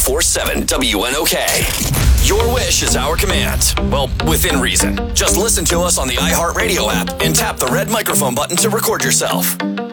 104.7 WNOK. Your wish is our command. Well, within reason. Just listen to us on the iHeartRadio app and tap the red microphone button to record yourself.